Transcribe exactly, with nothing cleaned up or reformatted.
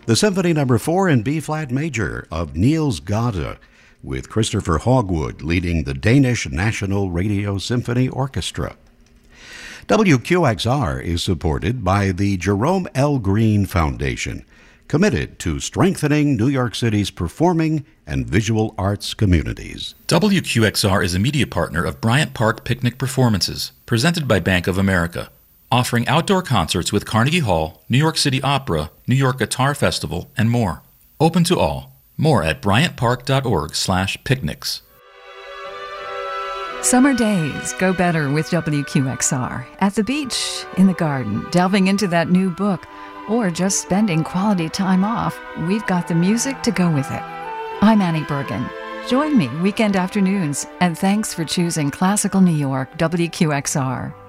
The Symphony Number four in B-flat major of Niels Gade, with Christopher Hogwood leading the Danish National Radio Symphony Orchestra. W Q X R is supported by the Jerome L. Green Foundation, committed to strengthening New York City's performing and visual arts communities. W Q X R is a media partner of Bryant Park Picnic Performances, presented by Bank of America, offering outdoor concerts with Carnegie Hall, New York City Opera, New York Guitar Festival, and more. Open to all. More at bryant park dot org slash picnics. Summer days go better with W Q X R. At the beach, in the garden, delving into that new book, or just spending quality time off, we've got the music to go with it. I'm Annie Bergen. Join me weekend afternoons, and thanks for choosing Classical New York W Q X R.